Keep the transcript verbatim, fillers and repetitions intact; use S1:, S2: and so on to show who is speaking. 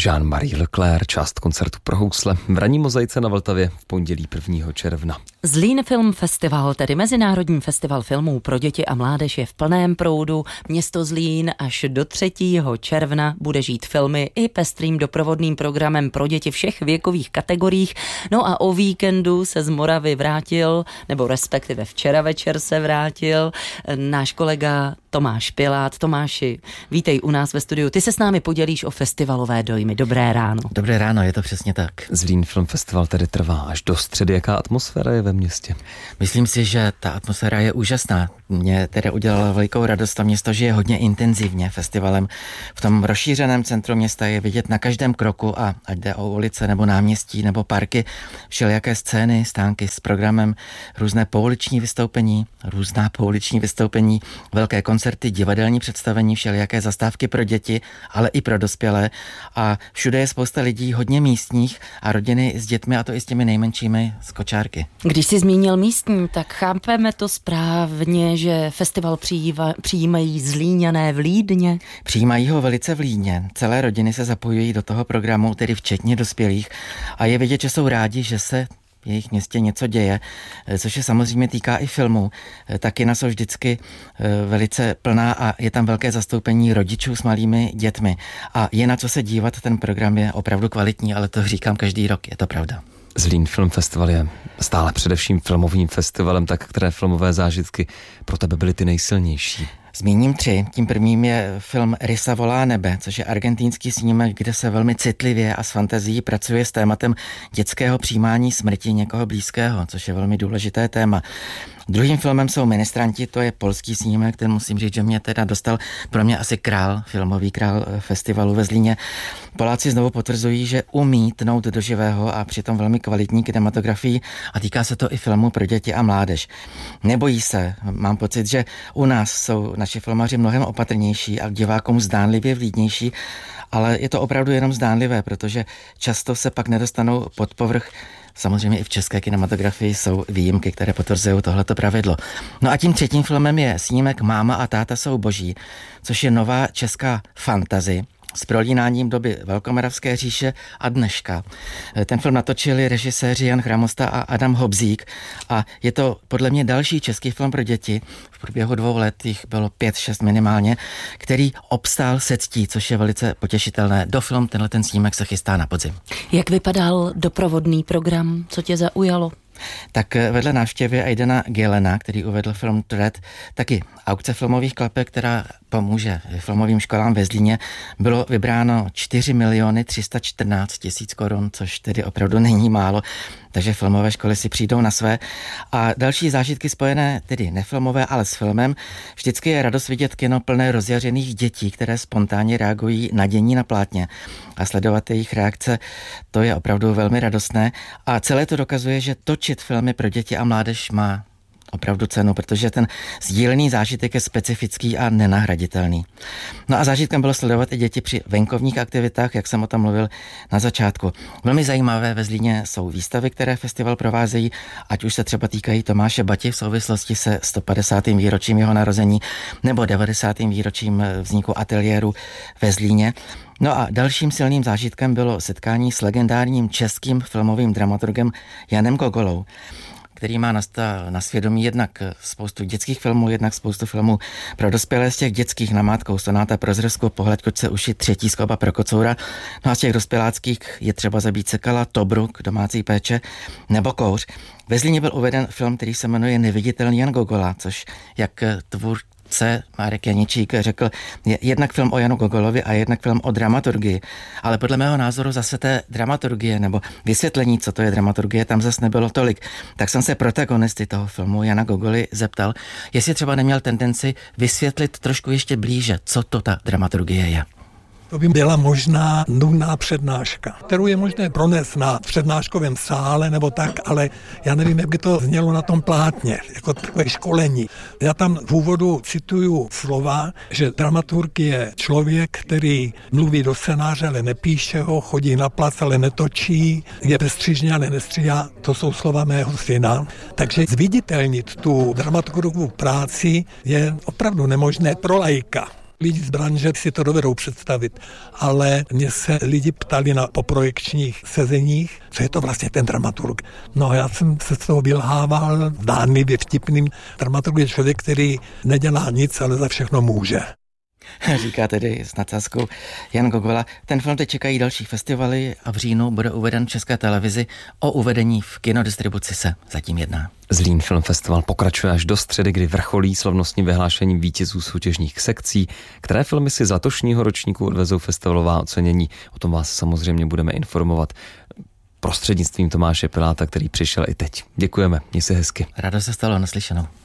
S1: Jean-Marie Leclerc, část koncertu pro housle v ranní mozaice na Vltavě v pondělí prvního června.
S2: Zlín Film Festival, tedy Mezinárodní festival filmů pro děti a mládež, je v plném proudu. Město Zlín až do třetího června bude žít filmy i pestrým doprovodným programem pro děti všech věkových kategoriích. No a o víkendu se z Moravy vrátil, nebo respektive včera večer se vrátil náš kolega Tomáš Pilát. Tomáši, vítej u nás ve studiu. Ty se s námi podělíš o festivalové dojmy. Dobré ráno.
S3: Dobré ráno, je to přesně tak.
S1: Zlín Film Festival tedy trvá až do středy. Jaká atmosféra je ve městě?
S3: Myslím si, že ta atmosféra je úžasná. Mě tedy udělala velikou radost. To město žije hodně intenzivně festivalem. V tom rozšířeném centru města je vidět na každém kroku, a ať jde o ulice nebo náměstí nebo parky, všelijaké scény, stánky s programem, různé pouliční vystoupení, různá pouliční vystoupení, velké koncerty, divadelní představení, všelijaké zastávky pro děti, ale i pro dospělé. A všude je spousta lidí, hodně místních a rodiny s dětmi, a to i s těmi nejmenšími z kočárky.
S2: Když jsi zmínil místní, tak chápeme to správně, že festival přijíma, přijímají Zlíňané v Lídně?
S3: Přijímají ho velice v Lídně. Celé rodiny se zapojují do toho programu, tedy včetně dospělých, a je vidět, že jsou rádi, že se v jejich městě něco děje, což se samozřejmě týká i filmů. Ta kina jsou vždycky velice plná a je tam velké zastoupení rodičů s malými dětmi. A je na co se dívat, ten program je opravdu kvalitní, ale to říkám každý rok, je to pravda.
S1: Zlín Film Festival je stále především filmovým festivalem, tak které filmové zážitky pro tebe byly ty nejsilnější?
S3: Zmíním tři. Tím prvním je film Rysa volá nebe, což je argentinský snímek, kde se velmi citlivě a s fantazií pracuje s tématem dětského přijímání smrti někoho blízkého, což je velmi důležité téma. Druhým filmem jsou Ministranti, to je polský snímek, ten musím říct, že mě teda dostal, pro mě asi král, filmový král festivalu ve Zlíně. Poláci znovu potvrzují, že umí tnout do živého a přitom velmi kvalitní kinematografii, a týká se to i filmu pro děti a mládež. Nebojí se, mám pocit, že u nás jsou naši filmaři mnohem opatrnější a k divákům zdánlivě vlídnější, ale je to opravdu jenom zdánlivé, protože často se pak nedostanou pod povrch. Samozřejmě i v české kinematografii jsou výjimky, které potvrzují tohleto pravidlo. No a tím třetím filmem je snímek Máma a táta jsou boží, což je nová česká fantasy s prolínáním doby Velkomoravské říše a dneška. Ten film natočili režiséři Jan Chramosta a Adam Hobzík a je to podle mě další český film pro děti. V průběhu dvou let jich bylo pět, šest minimálně, který obstál se ctí, což je velice potěšitelné. Do film tenhle ten snímek se chystá na podzim.
S2: Jak vypadal doprovodný program? Co tě zaujalo?
S3: Tak vedle návštěvy Aidena Gilena, který uvedl film Thread, taky aukce filmových klapek, která pomůže filmovým školám ve Zlíně, bylo vybráno čtyři miliony tři sta čtrnáct tisíc korun, což tedy opravdu není málo, takže filmové školy si přijdou na své. A další zážitky spojené, tedy nefilmové, ale s filmem, vždycky je radost vidět kino plné rozjařených dětí, které spontánně reagují na dění na plátně, a sledovat jejich reakce, to je opravdu velmi radostné, a celé to dokazuje, že točit filmy pro děti a mládež má opravdu cenu, protože ten sdílený zážitek je specifický a nenahraditelný. No a zážitkem bylo sledovat i děti při venkovních aktivitách, jak jsem o tom mluvil na začátku. Velmi zajímavé ve Zlíně jsou výstavy, které festival provázejí, ať už se třeba týkají Tomáše Bati v souvislosti se sto padesátým výročím jeho narození nebo devadesátým výročím vzniku ateliéru ve Zlíně. No a dalším silným zážitkem bylo setkání s legendárním českým filmovým dramaturgem Janem Gogolou, který má na svědomí jednak spoustu dětských filmů, jednak spoustu filmů pro dospělé. Z těch dětských namátkou Sonáta pro zrezku, Pohled kočce uši, Třetí skloba pro kocoura. No a z těch dospěláckých je třeba zabít sekala, Tobruk, Domácí péče nebo Kouř. Ve Zlíně byl uveden film, který se jmenuje Neviditelný Jan Gogola, což jak tvůr se Marek Janičík řekl, je jednak film o Janu Gogolovi a jednak film o dramaturgii. Ale podle mého názoru zase té dramaturgie nebo vysvětlení, co to je dramaturgie, tam zase nebylo tolik. Tak jsem se protagonisty toho filmu Jana Gogoly zeptal, jestli třeba neměl tendenci vysvětlit trošku ještě blíže, co to ta dramaturgie je.
S4: To by byla možná nudná přednáška, kterou je možné pronést na přednáškovém sále nebo tak, ale já nevím, jak by to znělo na tom plátně, jako takové školení. Já tam v úvodu cituju slova, že dramaturg je člověk, který mluví do scénáře, ale nepíše ho, chodí na plac, ale netočí, je bezstřižně, ale nestříhá. To jsou slova mého syna. Takže zviditelnit tu dramaturgovou práci je opravdu nemožné pro laika. Lidi z branže si to dovedou představit, ale mě se lidi ptali na poprojekčních sezeních, co je to vlastně ten dramaturg. No a já jsem se z toho vylhával, zdánlivě vtipným. Dramaturg je člověk, který nedělá nic, ale za všechno může.
S3: Říká tedy s nadsázkou Jan Gogola. Ten film teď čekají další festivaly a v říjnu bude uveden v České televizi. O uvedení v kinodistribuci se zatím jedná.
S1: Zlín Film Festival pokračuje až do středy, kdy vrcholí slavnostním vyhlášením vítězů soutěžních sekcí, které filmy si z letošního ročníku odvezou festivalová ocenění. O tom vás samozřejmě budeme informovat prostřednictvím Tomáše Piláta, který přišel i teď. Děkujeme, měj se hezky.
S3: Rádo se stalo, naslyšenou.